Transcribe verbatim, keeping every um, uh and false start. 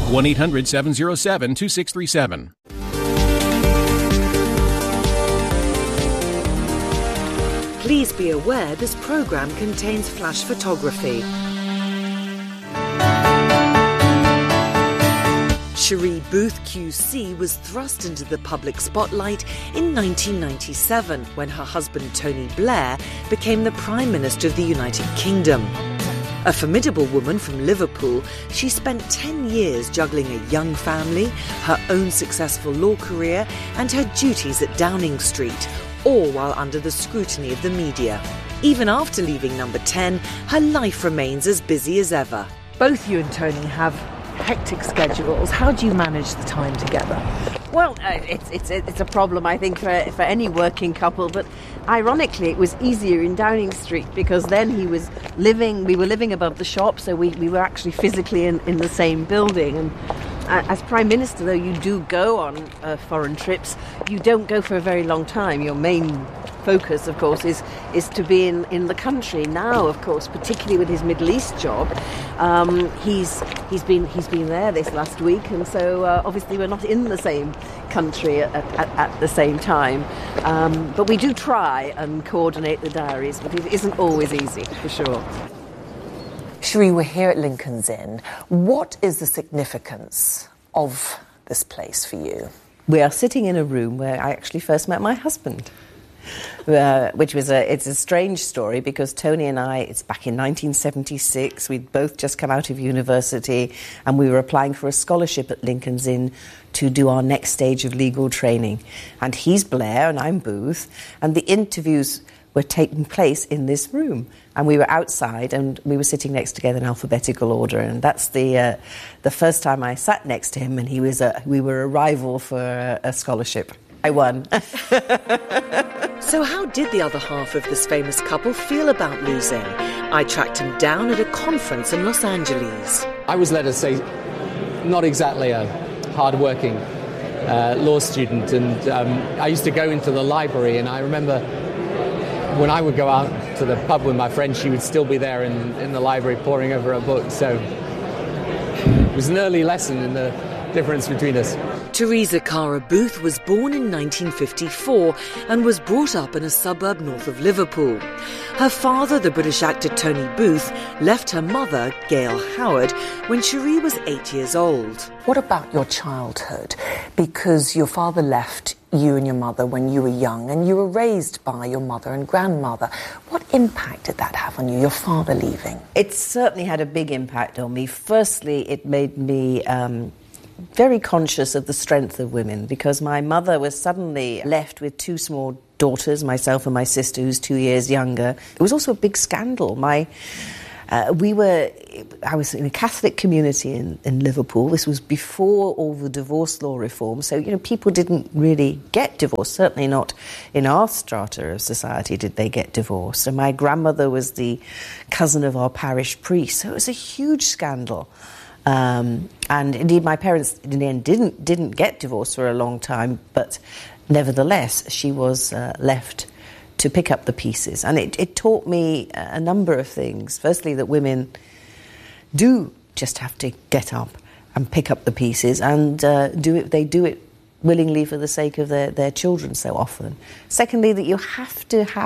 one eight hundred seven oh seven two six three seven. Please be aware this program contains flash photography. Cherie Booth Q C was thrust into the public spotlight in nineteen ninety-seven when her husband Tony Blair became the Prime Minister of the United Kingdom. A formidable woman from Liverpool, she spent ten years juggling a young family, her own successful law career and her duties at Downing Street, all while under the scrutiny of the media. Even after leaving Number ten, her life remains as busy as ever. Both you and Tony have hectic schedules. How do you manage the time together? Well, uh, it's it's it's a problem, I think, for for any working couple. But ironically, it was easier in Downing Street because then he was living. We were living above the shop, so we, we were actually physically in, in the same building. And uh, as Prime Minister, though, you do go on uh, foreign trips. You don't go for a very long time. Your main focus, of course, is is to be in, in the country. Now, of course, particularly with his Middle East job, um, he's he's been he's been there this last week, and so uh, obviously we're not in the same country at, at, at the same time. Um, but we do try and coordinate the diaries, but it isn't always easy, for sure. Cherie, we're here at Lincoln's Inn. What is the significance of this place for you? We are sitting in a room where I actually first met my husband. Uh, which was a it's a strange story because Tony and I, it's back in nineteen seventy-six, we'd both just come out of university and we were applying for a scholarship at Lincoln's Inn to do our next stage of legal training. And he's Blair and I'm Booth, and the interviews were taking place in this room. And we were outside and we were sitting next together in alphabetical order, and that's the uh, the first time I sat next to him, and he was a, we were a rival for a, a scholarship. I won. So how did the other half of this famous couple feel about losing? I tracked him down at a conference in Los Angeles. I was, let us say, not exactly a hard-working uh, law student, and um, I used to go into the library, and I remember when I would go out to the pub with my friend, she would still be there in, in the library poring over a book, so it was an early lesson in the difference between us. Teresa Cara Booth was born in nineteen fifty-four and was brought up in a suburb north of Liverpool. Her father, the British actor Tony Booth, left her mother, Gail Howard, when Cherie was eight years old. What about your childhood? Because your father left you and your mother when you were young, and you were raised by your mother and grandmother. What impact did that have on you, your father leaving? It certainly had a big impact on me. Firstly, it made me Um, very conscious of the strength of women, because my mother was suddenly left with two small daughters, myself and my sister, who's two years younger. It was also a big scandal. My, uh, we were, I was in a Catholic community in, in Liverpool. This was before all the divorce law reform, so you know people didn't really get divorced. Certainly not in our strata of society did they get divorced. And my grandmother was the cousin of our parish priest, so it was a huge scandal. Um, and indeed, my parents in the end didn't didn't get divorced for a long time, but nevertheless, she was uh, left to pick up the pieces. And it, it taught me a number of things. Firstly, that women do just have to get up and pick up the pieces, and uh, do it. They do it willingly for the sake of their, their children so often. Secondly, that you have to have